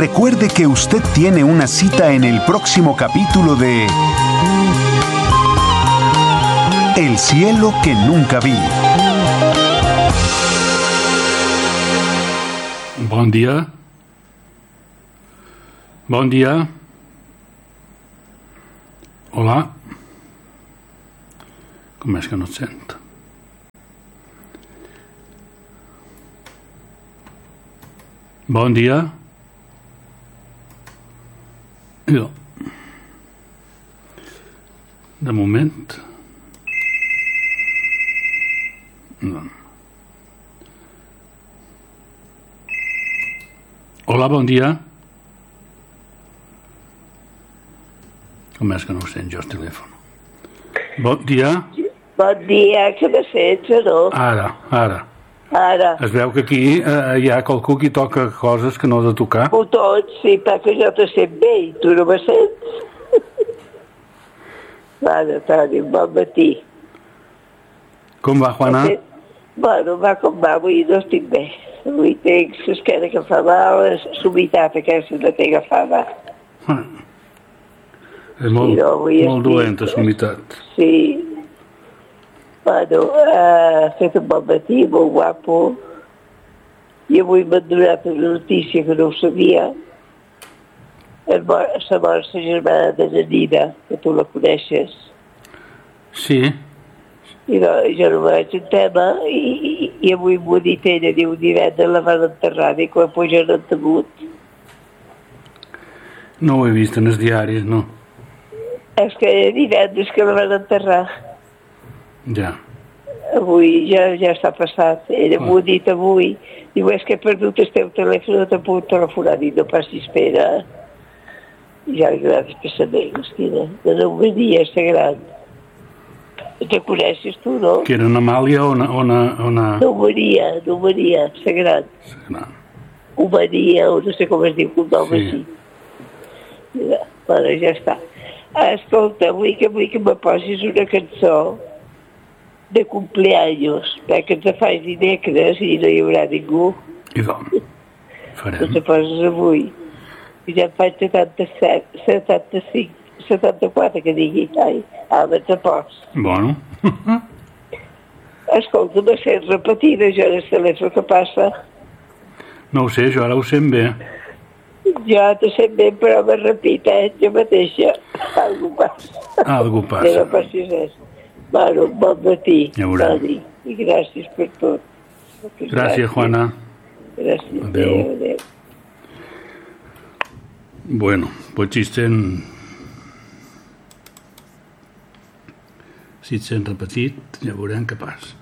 recuerde que usted tiene una cita en el próximo capítulo de El cielo que nunca vi. Bon dia. Bon dia. Hola. Com és que no et sento? Bon dia. Jo. De moment. No. Hola, bon dia. Com és que no ho sent jo, el telèfon? Bon dia. Bon dia, que me sents o no? Ara. Ara. Es veu que aquí hi ha qualcú que toca coses que no ha de tocar. Botons, sí, perquè jo te sent bé i tu no me sents. Vale, Toni, bon matí. Com va, Juana? Bueno, va com va, avui no estic bé. Avui tinc l'esquena que fa mal, la sumitat aquesta la té agafada. És molt, Sí, no, avui molt estic- dolenta, la humitat. Sí. Bueno, ha fet un bon matí, molt guapo. I avui m'han donat una notícia que no ho sabia. La mort la germana de la Nina, que tu la coneixes. Sí, I no, jo no vaig en tema i avui m'ho ha dit ella, diu, divendres la van enterrar, dic, quan pugen en temut. no ho he vist en els diaris, no. És que divendres que la van enterrar. Ja. Avui ja està passat. Ella m'ho ha dit avui. Diu, és que he perdut el teu telèfon, no te puc telefonar. Dic, no passis pena. I ja li agrada especialment, Cristina. De no venia, és gran. Te coneixes tu, no? Que era una Amàlia o una... No Maria, és gran. No. Humania, o no sé com es diu, un nom Sí. així. Ja, bueno, ja està. Escolta, vull que me posis una cançó de cumpleaños, perquè ens faig dimecres i no hi haurà ningú. I doncs, farem. No te poses avui. I ja en faig 77, 75, 74, que digui. Ai, ara te pos. Bueno. Escolta, me sent repetida, jo en el telèfon que passa. No ho sé, jo ara ho sent bé. Jo te sent bé, però me repita, jo mateixa. Algú passa. Algú Ja passa. no passis res. Bueno, bon matí, Ja veurem. Toni, i gràcies per tot. Gràcies, Juana. Gràcies. Adéu. Adéu. Bueno, pues si et sent repetit, ja veurem què passa.